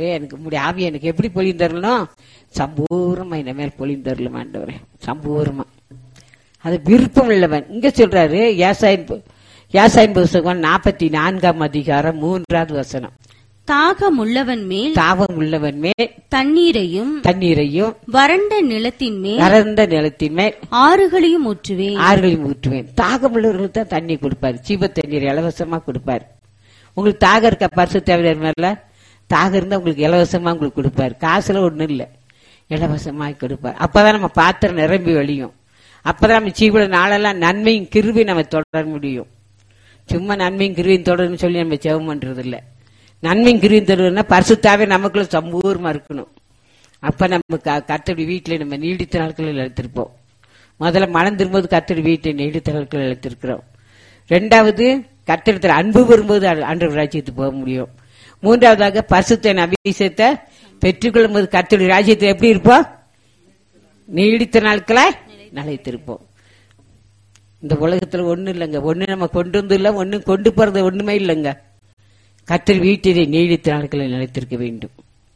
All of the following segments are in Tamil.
எனக்கு உம்முடைய ஆவி எனக்கு எப்படி பொழிந்தரணும்? சம்பூர்ணமா இந்த மேல் பொழிந்தரலும் ஆண்டவரே, சம்பூர்ணமா. அது விருப்பம் உள்ளவன். இங்க சொல்றாரு யாசாயின் புஸ்தகம் 44ஆம் அதிகாரம் 3வது வசனம். தாகம் உள்ளவன் மேல் தண்ணீரையும் வறண்ட நிலத்தின் மேல் ஆறுகளையும் ஊற்றுவேன். தாகம் உள்ளவர்களுக்கு தான் தண்ணி கொடுப்பாரு, ஜீவ தண்ணீர் இலவசமா கொடுப்பாரு. உங்களுக்கு தாகம் இருக்க பரிசுத்த ஆவியானவர் மேல தாகம் இருந்தா உங்களுக்கு இலவசமா உங்களுக்கு கொடுப்பாரு. காசுல ஒண்ணு இல்ல, இலவசமா கொடுப்பாரு. அப்பதான் நம்ம பாத்திரம் நிரம்பி வழியும். அப்பதான் நம்ம ஜீவன நாளெல்லாம் நன்மையும் கிருபையும் நம்ம தொடர முடியும். சும்மா நன்மையும் கிருபையும் தொடருன்னு சொல்லி நம்ம ஜெபம் பண்றது இல்ல. நன்மையும் கிருபையும் தொடருன்னா பரிசுத்தாவே நமக்குள்ள சம்பூர்ணமா இருக்கணும். அப்ப நம்ம கர்த்தருடைய வீட்டுல நம்ம நீடித்த நாட்களில் எடுத்திருப்போம். முதல்ல மனம் திரும்போது கர்த்தருடைய வீட்டை நீடித்த நாட்களில் எடுத்திருக்கிறோம். ரெண்டாவது கர்த்தரிடத்தில் அன்பு வரும்போது ஆண்டவர் ராஜ்யத்துக்கு போக முடியும். மூன்றாவதாக பரிசுத்த அபிஷேகத்தை பெற்றுக்கொள்ளும் போது கர்த்தருடைய ராஜ்யத்தில் எப்படி இருப்போம்? நீடித்த நாட்களை நிலைத்திருப்போம். இந்த உலகத்துல ஒண்ணு இல்லைங்க, ஒண்ணு நம்ம கொண்டு வந்து இல்ல, ஒண்ணு கொண்டு போறது ஒண்ணுமே இல்லைங்க. கர்த்தர் வீட்டிலே நீடித்த நாட்களை நிலைத்திருக்க வேண்டும்.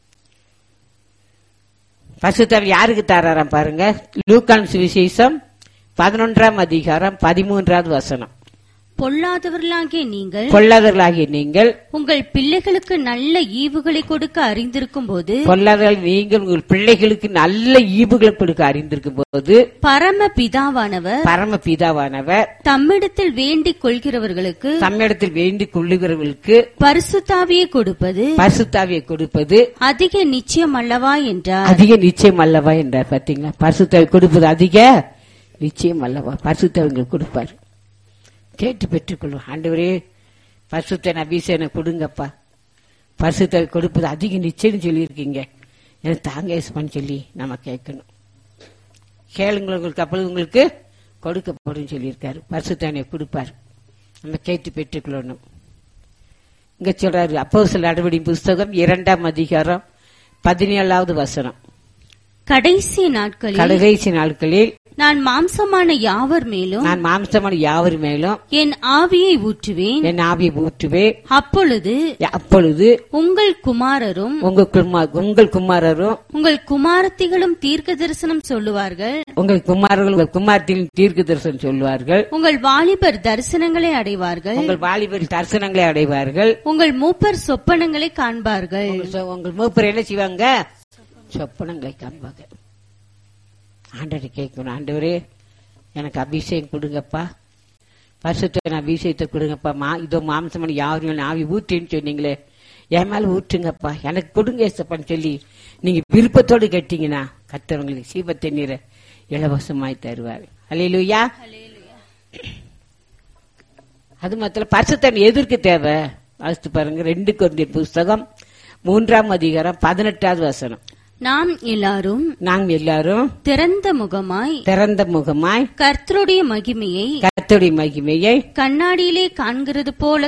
பரிசுத்தர் யாருக்கு தாராராம் பாருங்க. லூக்கான் சுவிசேஷம் 11ஆம் அதிகாரம் 13வது வசனம். பொல்லாதவர்களாகிய நீங்கள் உங்கள் பிள்ளைகளுக்கு நல்ல ஈவுகளை கொடுக்க அறிந்திருக்கும் போது, நீங்கள் உங்கள் பிள்ளைகளுக்கு நல்ல ஈவுகளை கொடுக்க அறிந்திருக்கும் போது, பரமபிதாவானவர் தம்மிடத்தில் வேண்டிக் கொள்கிறவர்களுக்கு பரிசுத்தாவியை கொடுப்பது அதிக நிச்சயம் அல்லவா என்றார். பாத்தீங்களா? பரிசுத்தாவி கொடுப்பது அதிக நிச்சயம் அல்லவா? பரிசுத்தாவிகள் கொடுப்பார். கேட்டு பெற்றுக்கொள்வோம். ஆண்டவரே பரிசுத்த அபிஷேகம் கொடுங்கப்பா, பரிசுத்தாவி கொடுப்பது அதிக நிச்சயம் சொல்லியிருக்கீங்க, எனக்கு தாங்க சொல்லி நம்ம கேட்கணும். கேளுங்க, உங்களுக்கு அப்பொழுது உங்களுக்கு கொடுக்கப்படும் சொல்லியிருக்காரு. பரிசுத்தாவியை கொடுப்பார், நம்ம கேட்டு பெற்றுக்கொள்ளணும். இங்க சொல்றாரு அப்போஸ்தலர் நடவடிக்கையின் புஸ்தகம் 2ஆம் அதிகாரம் 17வது வசனம். கடைசி நாட்களில் நான் மாம்சமான யாவர் மேலும் என் ஆவியை ஊற்றுவேன். அப்பொழுது உங்கள் குமாரரும் உங்கள் குமாரத்திகளும் தீர்க்க தரிசனம் சொல்லுவார்கள். உங்கள் வாலிபர் தரிசனங்களை அடைவார்கள். உங்கள் மூப்பர் சொப்பனங்களை காண்பார்கள். உங்கள் மூப்பர் என்ன செய்வாங்க? சொப்பனங்களை காண்பாங்க. ஆண்டவரை கேட்கணும். ஆண்டவரே எனக்கு அபிஷேகம் கொடுங்கப்பா, பரிசுத்த அபிஷேகத்தை கொடுங்கப்பா. இதோ மாம்சமான யாரும் ஆவி ஊற்றின்னு சொன்னீங்களே, என் மேல ஊற்றுங்கப்பா, எனக்கு கொடுங்க ஏசப்பான்னு சொல்லி நீங்க விருப்பத்தோடு கேட்டீங்கன்னா கர்த்தர் உங்களுக்கு சீப தண்ணீரை இலவசமாய் தருவார். அல்லேலூயா. அது மாத்திரம் பரிசுத்தன் எதற்கு தேவை? வாசித்து பாருங்க. 2 கொரிந்தியர் புஸ்தகம் 3ஆம் அதிகாரம் 18வது வசனம். நாம் எல்லாரும் திறந்த முகமாய் கர்த்தருடைய மகிமையை கண்ணாடியிலே காண்கிறது போல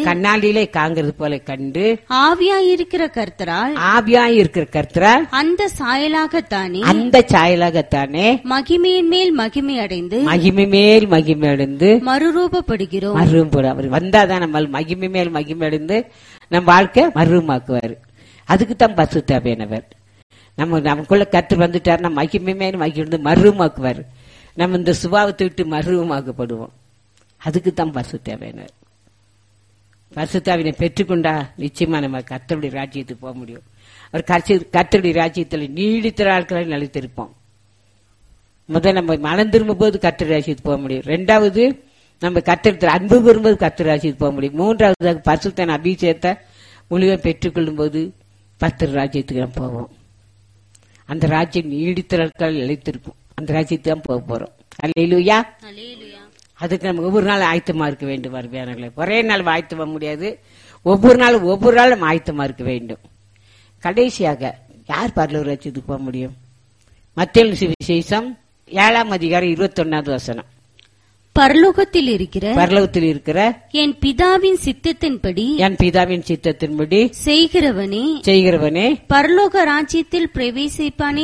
கண்டு ஆவியாயிருக்கிற கர்த்தரால் அந்த சாயலாகத்தானே மகிமையின் மேல் மகிமை அடைந்து மறுரூபப்படுகிறோம். அவர் வந்தாதான் நம்ம மகிமை மேல் மகிமை அடைந்து நம் வாழ்க்கை மறுரூபமாக்குவார். அதுக்கு தான் பரிசுத்த ஆவியானவர் நமக்குள்ள கர்த்தர் வந்துட்டார். நம்ம மகிமையுமே மகிழ்ந்து மருவமாக்குவார். நம்ம இந்த சுபாவத்தை விட்டு மருவமாக்கப்படுவோம். அதுக்கு தான் பரிசுத்த ஆவியானவர். பரிசுத்தாவினை பெற்றுக்கொண்டா நிச்சயமா நம்ம கர்த்தருடைய ராஜ்யத்துக்கு போக முடியும். அவர் கர்த்தருடைய ராஜ்யத்தில் நீடித்த நாட்களை நிலைத்திருப்போம். முதல் நம்ம மனம் திரும்பும் போது கர்த்தர் ராஜ்யத்துக்கு போக முடியும். ரெண்டாவது நம்ம கர்த்தரிடத்தில் அன்பு பெறும்போது கர்த்தர் ராஜ்யத்துக்கு போக முடியும். மூன்றாவது பரிசுத்த அபிஷேகத்தை முழுவ பெற்றுக்கொள்ளும் போது கர்த்தர் ராஜ்யத்துக்கு நம்ம போவோம். அந்த ராஜ்யம் நீடித்த நாட்கள் நிலைத்திருக்கும். அந்த ராஜ்யத்துக்கு தான் போக போறோம். அல்லேலூயா. அதுக்கு நம்ம ஒவ்வொரு நாள் ஆயத்தமா இருக்க வேண்டும். அருமையானவர்களே, ஒரே நாள் ஆயத்தமா முடியாது. ஒவ்வொரு நாளும் நம்ம ஆயத்தமா இருக்க வேண்டும். கடைசியாக யார் பரலோக ராஜ்யத்துக்கு போக முடியும்? மத்தேயு சுவிசேஷம் 7ஆம் அதிகாரம் 21வது வசனம். பரலோகத்தில் இருக்கிற என் பிதாவின் சித்தத்தின்படி செய்கிறவனே பரலோக ராஜ்யத்தில் பிரவேசிப்பானே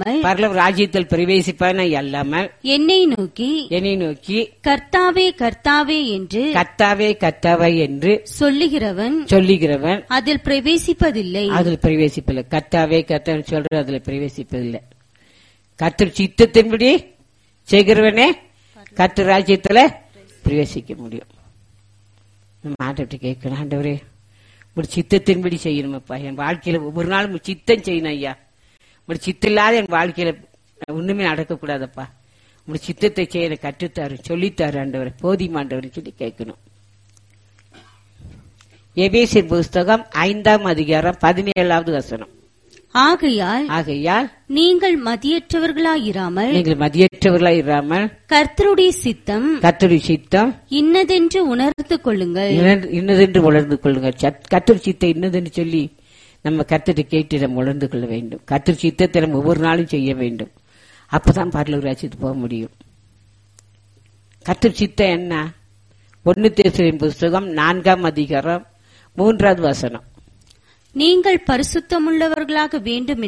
அல்லாமல் என்னை நோக்கி கர்த்தாவே கர்த்தாவே என்று சொல்லுகிறவன் அதில் பிரவேசிப்பதில்லை. கர்த்தாவே கர்த்தாவே சொல்ற அதுல பிரவேசிப்பதில்லை. கர்த்தர் சித்தத்தின்படி செய்கிறவனே கர்த்தர் ராஜ்யத்துல பிரவேசிக்க முடியும். ஆண்டவர்கிட்ட கேட்கணும், ஆண்டவரே ஒரு சித்தத்தின்படி செய்யணுமப்பா, என் வாழ்க்கையில ஒவ்வொரு நாளும் சித்தம் செய்யணும் ஐயா. ஒரு சித்தம் இல்லாத என் வாழ்க்கையில ஒண்ணுமே நடக்கக்கூடாதப்பா. உங்க சித்தத்தை செய்ய கற்றுத்தாரு, சொல்லித்தாரு ஆண்டவரை, போதிமாண்டவர் சொல்லி கேட்கணும். எபேசியர் புஸ்தகம் 5ஆம் அதிகாரம் 17வது வசனம். ஆகையால் நீங்கள் மதியற்றவர்களாயிராமல் கர்த்தருடைய சித்தம் இன்னதென்று உணர்ந்து கொள்ளுங்கள். கர்த்தர் சித்தம் இன்னதென்று சொல்லி நம்ம கர்த்தரை கேட்டு நம்ம உணர்ந்து கொள்ள வேண்டும். கர்த்தர் சித்தத்தை நம்ம ஒவ்வொரு நாளும் செய்ய வேண்டும். அப்பதான் பரலோக ராஜ்யத்துக்கு போக முடியும். கர்த்தர் சித்தம் என்ன? 1 தெசலோனிக்கேயர் புஸ்தகம் 4ஆம் அதிகாரம் 3வது வசனம். நீங்கள் பரிசுத்தமுள்ளவர்களாக வேண்டும்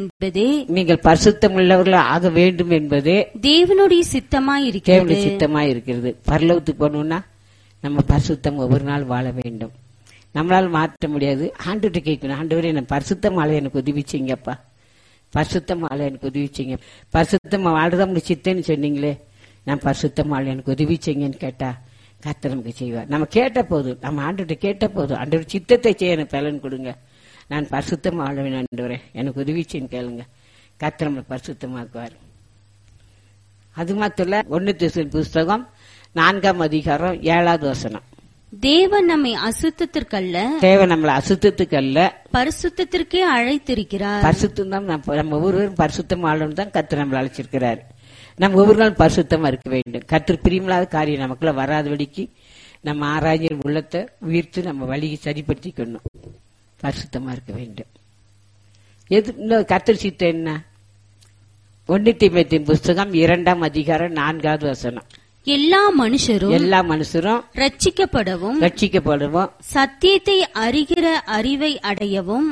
என்பதே தேவனுடைய சித்தமாயிருக்கிறது. பரலோகத்துக்கு போகணும்னா நம்ம பரிசுத்தம் ஒவ்வொரு நாள் வாழ வேண்டும். நம்மளால மாற்ற முடியாது. ஆண்டவர்கிட்ட கேட்கணும், ஆண்டவரே நான் பரிசுத்தம் வாழ எனக்கு உதவிச்சிங்கப்பா, பரிசுத்தம் வாழ எனக்கு உதவிச்சிங்க. பரிசுத்தம் வாழ்றதா உங்களுக்கு சித்தன்னு சொன்னீங்களே, நான் பரிசுத்தம் வாழ எனக்கு உதவிச்சிங்கன்னு கேட்டா கர்த்தர் நமக்கு செய்வார். நம்ம கேட்ட போதும், நம்ம ஆண்டவர்கிட்ட கேட்ட போதும், ஆண்டவர் சித்தத்தை செய்ய எனக்கு பலன் கொடுங்க, நான் பரிசுத்தம் ஆளுவேன் ஆண்டவரே எனக்கு உதவிச்சின்னு கேளுங்க, கர்த்தர் நம்மளை பரிசுத்தமாக்குவார். அது மாத்திரம் இல்ல, 1 தெசலோனிக்கேயர் புஸ்தகம் 4ஆம் அதிகாரம் 7வது வசனம். தேவன் நம்மை அசுத்தத்துக்கல்ல பரிசுத்தத்திற்கே அழைத்திருக்கிறார். பரிசுத்தம் தான் நம்ம ஒவ்வொருவரும் பரிசுத்தம் ஆளும் தான் கர்த்தர் நம்மளை அழைச்சிருக்கிறார். நம்ம ஒவ்வொரு நாள் பரிசுத்தமா இருக்க வேண்டும். கர்த்தர் பிரியமில்லாத காரியம் நமக்குள்ள வராதபடிக்கு நம்ம ஆராய்ஞர் உள்ளத்தை உயிர்த்து நம்ம வழியை சரிப்படுத்திக்கணும். பரிசுத்தமா இருக்க வேண்டும். கர்த்தர் சித்தம் என்ன? 1 தீமோத்தேயு புஸ்தகம் 2ஆம் அதிகாரம் 4வது வசனம். எல்லா மனுஷரும் ரட்சிக்கப்படவும் சத்தியத்தை அறிகிற அறிவை அடையவும்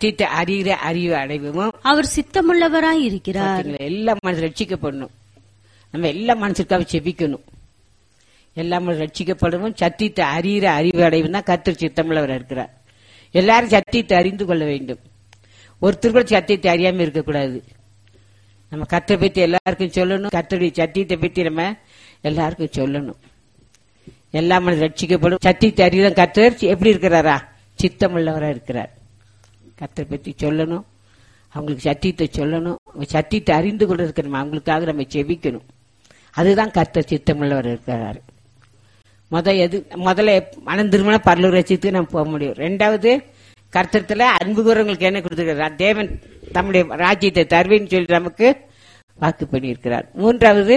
அவர் சித்தமுள்ளவராய் இருக்கிறார். எல்லா மனுஷரும் ரட்சிக்கப்படணும். நம்ம எல்லா மனுஷருக்காக செபிக்கணும். எல்லா மனுஷரும் ரட்சிக்கப்படவும் சத்தியத்தை அறிகிற அறிவு அடைவும் தான் கர்த்தர் சித்தமுள்ளவராக இருக்கிறார். எல்லாரும் சத்தியத்தை அறிந்து கொள்ள வேண்டும். ஒருத்தர் கூட சத்தியத்தை அறியாம இருக்கக்கூடாது. நம்ம கர்த்தரை பத்தி எல்லாருக்கும் சொல்லணும். கர்த்தருடைய சத்தியத்தை பத்தி நம்ம எல்லாருக்கும் சொல்லணும். எல்லா மனிதரும் ரட்சிக்கப்படும் சத்தியத்தை அறிகிற கர்த்தர் எப்படி இருக்கிறாரா? சித்தமுள்ளவரா இருக்கிறார். கர்த்தரை பத்தி சொல்லணும், அவங்களுக்கு சத்தியத்தை சொல்லணும். சத்தியத்தை அறிந்து கொள்ள இருக்கணும். அவங்களுக்காக நம்ம செபிக்கணும். அதுதான் கர்த்தர் சித்தமுள்ளவர் இருக்கிறாரு. முதல்ல மனம் திரும்பினா பரலோக ராஜ்யத்துக்கு நம்ம போக முடியும். 2வது, கர்த்தத்துல அன்பு கூறவங்களுக்கு என்ன கொடுத்திருக்கிறார்? தேவன் தம்முடைய ராஜ்யத்தை தருவேன்னு சொல்லி நமக்கு வாக்கு பண்ணியிருக்கிறார். 3வது,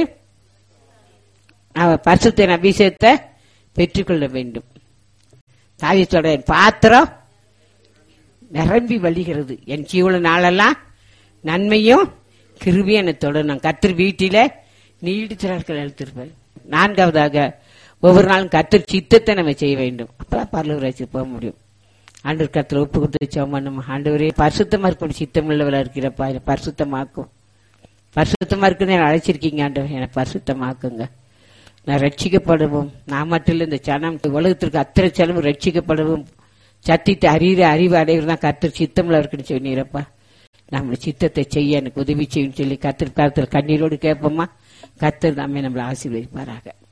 பரிசுத்த அபிஷேகத்தை பெற்றுக்கொள்ள வேண்டும். தாவீதோட பாத்திரம் நிரம்பி வழிகிறது, என் ஜீவன நாளெல்லாம் நன்மையும் கிருபையும் என்னை தொடரும். கர்த்தர் வீட்டில நீடித்த நாட்கள் எழுத்திருப்பார். 4வதாக, ஒவ்வொரு நாளும் கர்த்தர் சித்தத்தை நம்ம செய்ய வேண்டும். அப்பதான் பரலோக ராஜ்யத்துக்கு போக முடியும். ஆண்டவர் கர்த்தரை ஒப்பு கொடுத்து ஜெபம் பண்ணும். ஆண்டவரே பரிசுத்தமா இருக்கணும், சித்தம் உள்ளவளா இருக்கிறப்பா, என்னை பரிசுத்தமாக்கும். பரிசுத்தமா இருக்குன்னு அழைச்சிருக்கீங்க ஆண்டவர், என்னை பரிசுத்தமாக்குங்க. நான் ரட்சிக்கப்படவும், நான் மட்டும் இல்ல இந்த ஜனம் உலகத்திற்கு அத்தனை செலவு ரட்சிக்கப்படவும் சத்தியத்தை அறிவு அடைவது தான் கர்த்தர் சித்தம்ல இருக்குன்னு சொன்னீரப்பா. நம்மளோட சித்தத்தை செய்ய எனக்கு உதவி செய்யும் சொல்லி கர்த்தர் கண்ணீரோடு கேட்போமா. கர்த்தர் நம்மை நம்மளை ஆசீர்வதிப்பாராக.